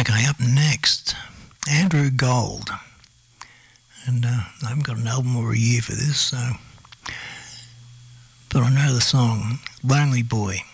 Okay, up next, Andrew Gold. And I haven't got an album or a year for this, so... But I know the song, Lonely Boy.